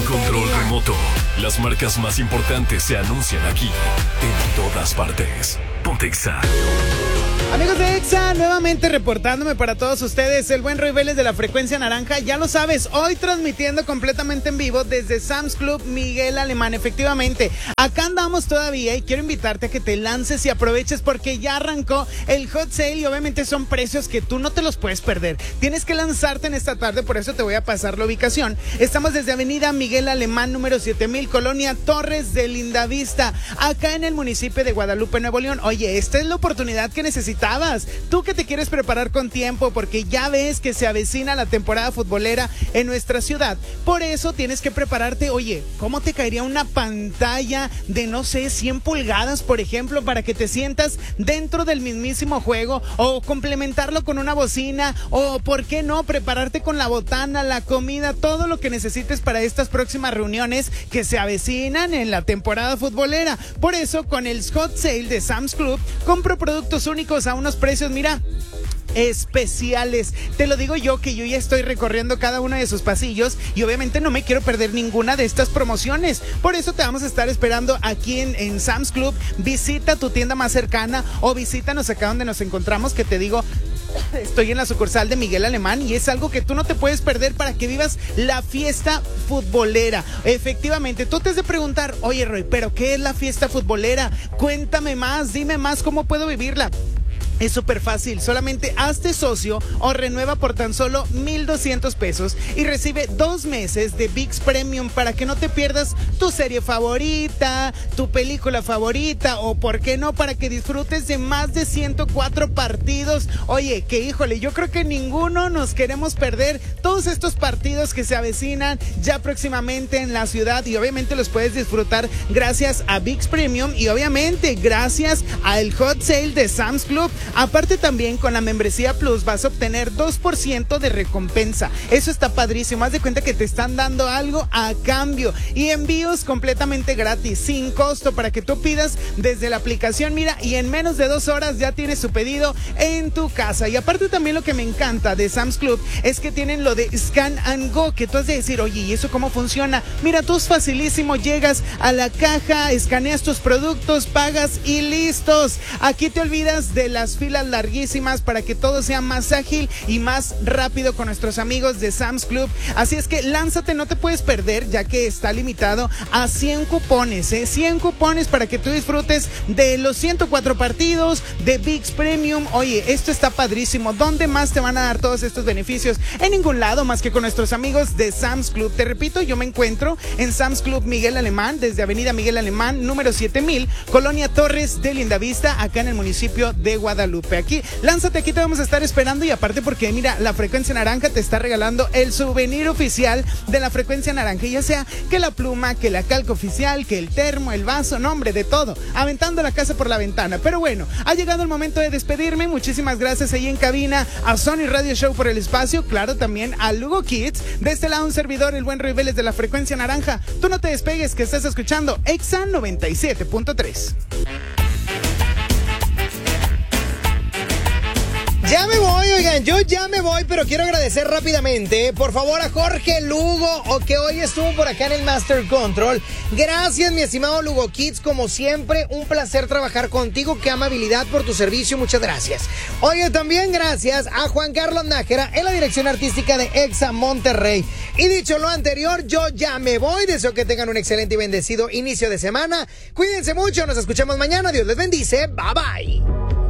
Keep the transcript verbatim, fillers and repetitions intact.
control remoto. Las marcas más importantes se anuncian aquí. En todas partes. Ponte Exa. Amigos de Exa, nuevamente reportándome para todos ustedes, el buen Roy Vélez de la Frecuencia Naranja. Ya lo sabes, hoy transmitiendo completamente en vivo desde Sam's Club Miguel Alemán. Efectivamente, acá andamos todavía y quiero invitarte a que te lances y aproveches porque ya arrancó el hot sale y obviamente son precios que tú no te los puedes perder. Tienes que lanzarte en esta tarde, por eso te voy a pasar la ubicación. Estamos desde Avenida Miguel Alemán, número siete mil, Colonia Torres de Lindavista, acá en el municipio de Guadalupe, Nuevo León. Oye, esta es la oportunidad que necesitas. Tú que te quieres preparar con tiempo porque ya ves que se avecina la temporada futbolera en nuestra ciudad. Por eso tienes que prepararte. Oye, ¿cómo te caería una pantalla de, no sé, cien pulgadas, por ejemplo, para que te sientas dentro del mismísimo juego? O complementarlo con una bocina. O, ¿por qué no? Prepararte con la botana, la comida, todo lo que necesites para estas próximas reuniones que se avecinan en la temporada futbolera. Por eso, con el hot sale de Sam's Club, compro productos únicos a unos precios, mira, especiales. Te lo digo yo, que yo ya estoy recorriendo cada uno de sus pasillos y obviamente no me quiero perder ninguna de estas promociones. Por eso te vamos a estar esperando aquí en, en Sam's Club. Visita tu tienda más cercana o visítanos acá donde nos encontramos, que te digo, estoy en la sucursal de Miguel Alemán y es algo que tú no te puedes perder para que vivas la fiesta futbolera. Efectivamente, tú te has de preguntar, oye Roy, ¿pero qué es la fiesta futbolera? Cuéntame más, dime más, ¿cómo puedo vivirla? Es súper fácil, solamente hazte socio o renueva por tan solo mil doscientos pesos y recibe dos meses de ViX Premium para que no te pierdas tu serie favorita, tu película favorita o, por qué no, para que disfrutes de más de ciento cuatro partidos. Oye, que híjole, yo creo que ninguno nos queremos perder todos estos partidos que se avecinan ya próximamente en la ciudad y obviamente los puedes disfrutar gracias a ViX Premium y obviamente gracias al hot sale de Sam's Club. Aparte, también con la membresía Plus vas a obtener dos por ciento de recompensa. Eso está padrísimo. Haz de cuenta que te están dando algo a cambio. Y envíos completamente gratis, sin costo, para que tú pidas desde la aplicación. Mira, y en menos de dos horas ya tienes su pedido en tu casa. Y aparte, también lo que me encanta de Sam's Club es que tienen lo de Scan and Go, que tú has de decir, oye, ¿y eso cómo funciona? Mira, tú es facilísimo. Llegas a la caja, escaneas tus productos, pagas y listos. Aquí te olvidas de las filas larguísimas para que todo sea más ágil y más rápido con nuestros amigos de Sam's Club. Así es que lánzate, no te puedes perder, ya que está limitado a cien cupones, ¿eh? cien cupones para que tú disfrutes de los ciento cuatro partidos de ViX Premium. Oye, esto está padrísimo. ¿Dónde más te van a dar todos estos beneficios? En ningún lado más que con nuestros amigos de Sam's Club. Te repito, yo me encuentro en Sam's Club Miguel Alemán, desde Avenida Miguel Alemán, número siete mil, Colonia Torres de Lindavista, acá en el municipio de Guadalupe. Aquí, lánzate, aquí te vamos a estar esperando y aparte porque mira, la Frecuencia Naranja te está regalando el souvenir oficial de la Frecuencia Naranja, ya sea que la pluma, que la calca oficial, que el termo, el vaso, nombre de todo, aventando la casa por la ventana. Pero bueno, ha llegado el momento de despedirme. Muchísimas gracias ahí en cabina a Sony Radio Show por el espacio, claro, también a Lugo Kids, de este lado un servidor, el buen Roy Vélez de la Frecuencia Naranja. Tú no te despegues, que estás escuchando Exa noventa y siete punto tres. Ya me voy, oigan, yo ya me voy, pero quiero agradecer rápidamente, por favor, a Jorge Lugo, o que hoy estuvo por acá en el Master Control. Gracias, mi estimado Lugo Kids, como siempre, un placer trabajar contigo, qué amabilidad por tu servicio, muchas gracias. Oye, también gracias a Juan Carlos Nájera en la dirección artística de Exa Monterrey. Y dicho lo anterior, yo ya me voy, deseo que tengan un excelente y bendecido inicio de semana. Cuídense mucho, nos escuchamos mañana, Dios les bendice, bye bye.